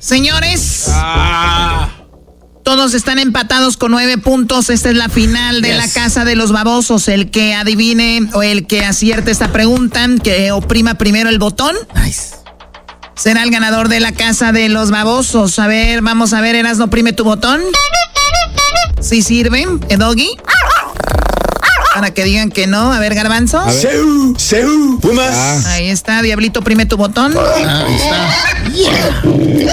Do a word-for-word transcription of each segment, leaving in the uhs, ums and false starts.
Señores, Ah. todos están empatados con nueve puntos. Esta es la final de Yes. la Casa de los Babosos. El que adivine o el que acierte esta pregunta, que oprima primero el botón, Nice. será el ganador de la Casa de los Babosos. A ver, vamos a ver, Erasno, oprime tu botón. ¿Sí sirve, ¿eh, Doggy? Para que digan que no. A ver, Garbanzo. A ver. Seu, Seu, Pumas. Ah. Ahí está, Diablito, oprime tu botón. Ah, ahí está.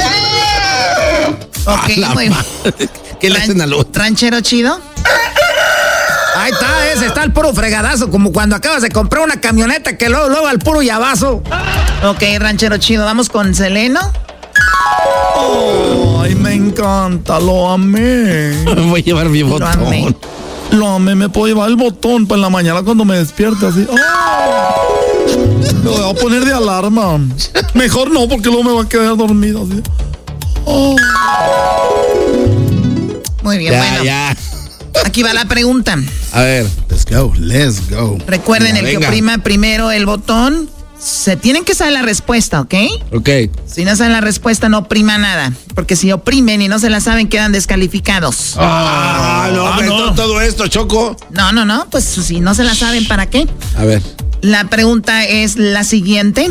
Ok, A la muy bien. madre. ¿Qué le hacen al otro? ¿Ranchero chido? Ahí está, ese está el puro fregadazo, como cuando acabas de comprar una camioneta que luego, luego al puro llavazo. Ok, ranchero chido. Vamos con Seleno. Ay, me encanta, lo amé. Voy a llevar mi Lo amé. botón. Lo amé, me puedo llevar el botón para en la mañana cuando me despierte así. ¡Ay! Lo voy a poner de alarma. Mejor no, porque luego me va a quedar dormido así. ¡Oh! Muy bien, Ya, bueno. ya. Aquí va la pregunta. A ver. Let's go, let's go. Recuerden, Venga, el que venga. oprima primero el botón, se tienen que saber la respuesta, ¿ok? Ok. Si no saben la respuesta, no oprima nada. Porque si oprimen y no se la saben, quedan descalificados. Ah, no, Ah, hombre, no. todo, todo esto, Choco. No, no, no. Pues si no se la saben, ¿para qué? A ver. La pregunta es la siguiente.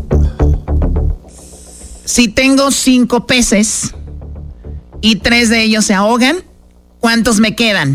Si tengo cinco peces y tres de ellos se ahogan, ¿cuántos me quedan?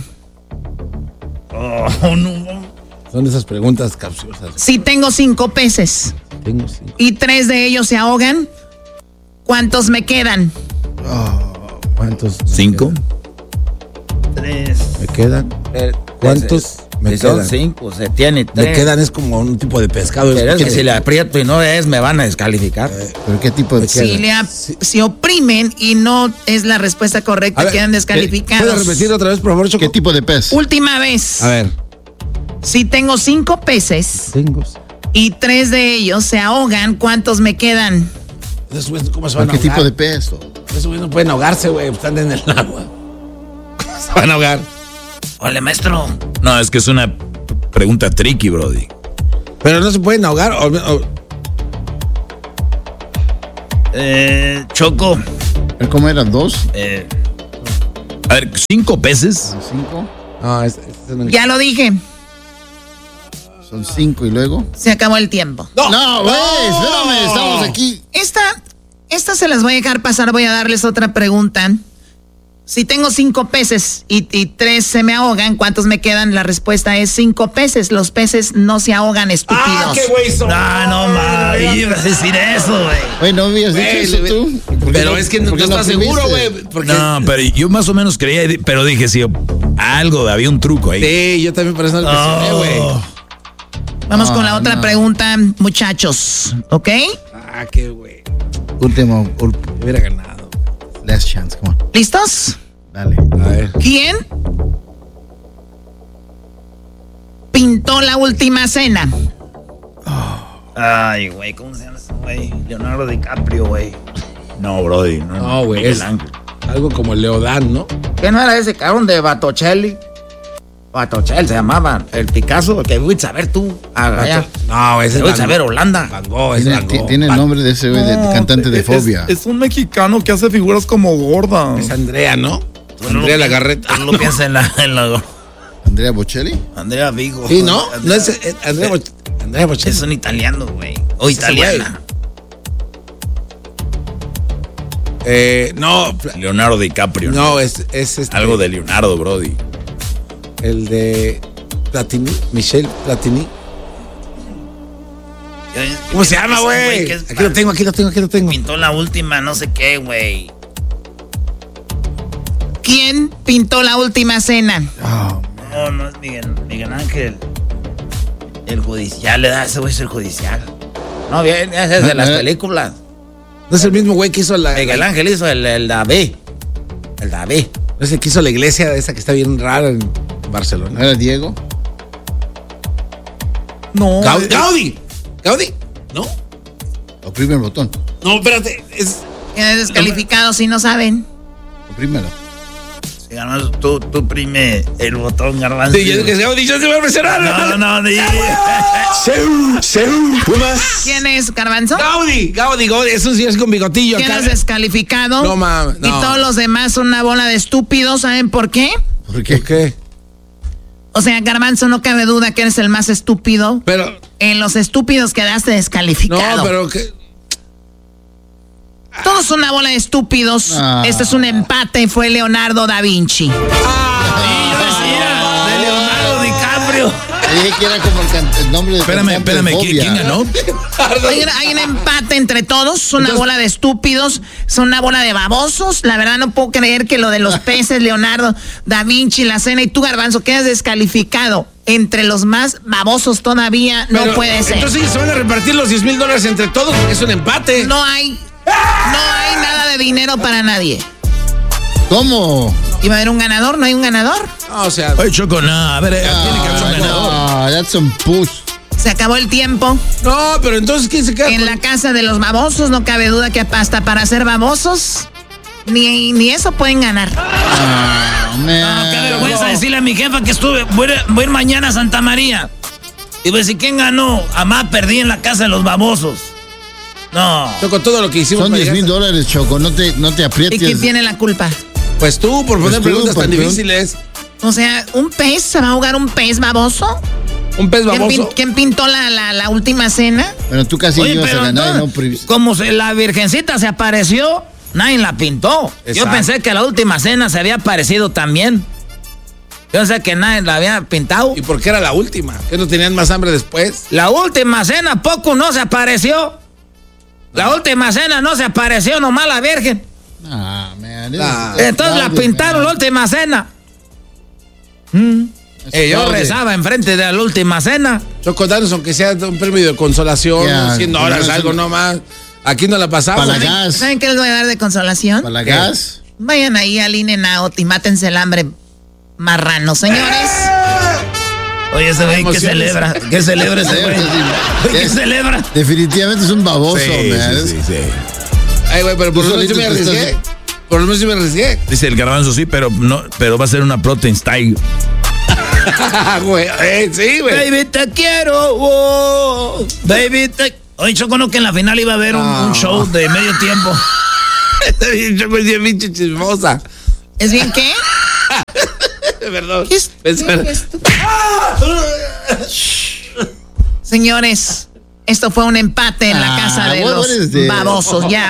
Son esas preguntas capciosas. Si tengo cinco peces Tengo cinco. y tres de ellos se ahogan, ¿cuántos me quedan? ¿Cuántos? me Cinco. Tres. quedan? ¿Me quedan? ¿Cuántos me Si son quedan? cinco, se tiene Me tres. quedan es como un tipo de pescado. Pero es que ¿Qué? si le aprieto y no es, me van a descalificar. ¿Pero qué tipo de Si, le ap- si oprimen y no es la respuesta correcta, A ver, quedan descalificados. ¿Puedes repetir otra vez, por favor, Choco? qué tipo de pez? Última vez. A ver. Si tengo cinco peces Tengo. y tres de ellos se ahogan, ¿cuántos me quedan? Esos güeyes, ¿cómo se van a ¿Qué ahogar? tipo de pez? Esos güeyes no pueden ahogarse, güey. Están en el agua. ¿Cómo se van a ahogar? Hola, maestro. No, es que es una pregunta tricky, Brody. Pero no se pueden ahogar. O, o- Eh, Choco. ¿Cómo eran? ¿Dos? Eh, A ver, cinco peces. ¿Cinco? No, es, es en el- Ya lo dije, Son cinco y luego. se acabó el tiempo. No, güey, espérame, estamos aquí. Esta, esta se las voy a dejar pasar, voy a darles otra pregunta. Si tengo cinco peces y, y tres se me ahogan, ¿cuántos me quedan? La respuesta es cinco peces. Los peces no se ahogan, estúpidos. ¡Ah, qué güey son! no, no, ma, ibas a decir eso, güey. Güey, ¿no habías dicho Güey, eso le- tú? ¿Por qué Pero es que no, por no qué estás oprimiste? seguro, güey. Porque... No, pero yo más o menos creía, pero dije, sí, algo, había un truco ahí. Sí, yo también por eso lo mencioné, güey. Vamos Ah, con la otra no. pregunta, muchachos, ¿ok? Ah, qué güey. Último, ul- Hubiera ganado. last chance, come on. ¿Listos? Dale. A ver. ¿Quién pintó la última cena? Ay, güey, ¿cómo se llama ese güey? Leonardo DiCaprio, güey. No, Brody. No, No, güey. Miguel Es Ángel. algo como Leodán, ¿no? ¿Qué no era ese cabrón de Botticelli? Botticelli se llamaba. El Picasso, el que voy a saber tú. Allá. No, ese es Voy a Van saber Gogh. Holanda. Van Gogh, ese Tiene, Van ti- Gogh. tiene el nombre de ese güey, de, de cantante de es- Fobia. Es, un mexicano que hace figuras como gordas. Es Andrea, ¿no? Andrea Lagarreta. Tú no piensas en la, en la. Andrea Bocelli. Andrea Vigo. Sí, ¿no? No es eh, Andrea Boch- Andrea Bocelli. Es un italiano, güey. O Ese italiana. Eh, no, pla- Leonardo DiCaprio. no, es, es este, Algo de Leonardo, Brody. el de Platini, Michel Platini. ¿Cómo se llama, güey? que es- Aquí lo tengo, aquí lo tengo, aquí lo tengo. Pintó la última, no sé qué, güey. ¿Quién pintó la última cena? Oh, No, no es Miguel, Miguel Ángel. El judicial, le da ese güey es el judicial. No, bien, ese es de las Eh, eh. películas. No es el mismo güey que hizo la. Miguel la- Ángel hizo el, el David. El David. No es el que hizo la iglesia esa que está bien rara en ¿no Barcelona. era Diego? No. Gaudí. eh, Gaudí. Gaudí. ¿No? Oprime el botón. No, espérate. Es. Quedan descalificados si no saben. Oprímelo. Sí, Garbanzo, tú, tú prime el botón, Garbanzo. Sí, yo dije, Gaudi, yo se va a presionar. No, no, no. Seu, Seu, Pumas. ¿Quién es, Garbanzo? Gaudi, Gaudi, Gaudi, es un señor con bigotillo. ¿Quién acá. es descalificado? No, mames, no. Y todos los demás son una bola de estúpidos, ¿saben por qué? ¿Por qué? ¿Por qué? O sea, Garbanzo, no cabe duda que eres el más estúpido. Pero, En los estúpidos quedaste descalificado. no, pero que... Todos son una bola de estúpidos. Ah. Este es un empate, fue Leonardo da Vinci. Ah, de Leonardo DiCaprio. Dije que era como el, can- el nombre de Espérame, espérame, ¿quién, quién ganó? Hay, un- hay un empate entre todos, son una Entonces- bola de estúpidos, son una bola de babosos. La verdad no puedo creer que lo de los peces, Leonardo da Vinci, la cena y tú, Garbanzo, quedas descalificado. Entre los más babosos todavía no pero, puede ser. Entonces se van a repartir los diez mil dólares entre todos porque es un empate. No hay, no hay nada de dinero para nadie. ¿Cómo? ¿Iba a haber un ganador? ¿No hay un ganador? No, o sea... Oye, Choco, no, a ver, tiene que haber un ganador. Ah, that's some push. Se acabó el tiempo. No, pero entonces, ¿quién se queda En con- la casa de los babosos no cabe duda que hasta para ser babosos, ni, ni eso pueden ganar. Ah, man. No, qué vergüenza decirle a mi jefa que estuve. Voy a, ir- voy a ir mañana a Santa María. Y voy a decir, ¿quién ganó? Amá, perdí en la casa de los babosos. No. Yo con todo lo que hicimos Son para diez mil llegar- dólares, Choco. No te, no te ¿Y aprietes. quién tiene la culpa? Pues tú, por poner Pues tú, preguntas tan patrón. difíciles. O sea, ¿un pez? ¿Se va a jugar un pez baboso? Un pez ¿Quién, pin- baboso. quién pintó la, la, la última cena? Bueno, tú casi Oye, ibas a pero ganar y no entonces, pri- como se, la virgencita se apareció, nadie la pintó. Yo Exacto. pensé que la última cena se había aparecido también. Yo pensé que nadie la había pintado. ¿Y por qué era la última? ¿Que no tenían más hambre después? La última cena, poco no se apareció. La última cena no se apareció, nomás la virgen. Ah, man. Ah. es- Entonces la fraude, pintaron la man. última cena. Es Y yo fraude. rezaba enfrente de la última cena. Choco, danos aunque sea un premio de consolación, Ya, cien dólares, no, algo no. nomás. Aquí no la pasamos. Para la ¿Saben, gas. ¿Saben qué les voy a dar de consolación? Para la ¿Qué? gas. Vayan ahí al In and Out y mátense el hambre marrano, señores. Oye, ese güey, ¿qué Emociones. celebra? ¿Qué celebra ese güey? ¿Qué Es- celebra? Definitivamente es un baboso, Sí, man. sí, sí, sí. Ay, güey, pero por Tú lo menos yo me solito te arriesgué. estás- Por lo menos yo me arriesgué. Dice el Garbanzo, sí, pero no, pero va a ser una protein style. Güey, eh, sí, güey. Baby, te quiero. oh, baby, te... Oye, Choco, no que en la final iba a haber un, un show de medio tiempo. Está bien, Choco, es bien pinche chismosa. ¿Es bien qué? Perdón. ¿Qué es- Es verdad. qué es- Señores, esto fue un empate en la Ah, casa de what- los what is this? babosos. Ya.